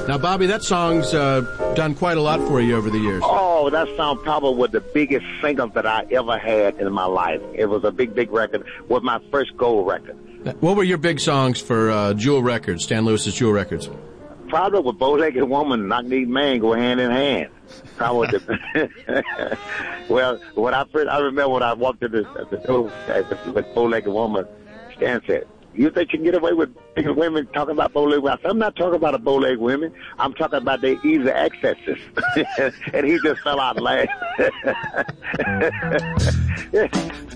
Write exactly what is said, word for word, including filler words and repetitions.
Now, Bobby, that song's uh, done quite a lot for you over the years. Oh, that song probably was the biggest single that I ever had in my life. It was a big, big record. It was my first gold record. What were your big songs for uh, Jewel Records, Stan Lewis's Jewel Records? Probably with Bow-Legged Woman, Knock Kneed Man go hand in hand. Probably the, well, when I first, I remember when I walked to the, the door with Bow-Legged Woman, Stan said, "You think you can get away with women talking about bow-legged women?" I said, "I'm not talking about a bow-legged women. I'm talking about their easy accesses." And he just fell out laughing.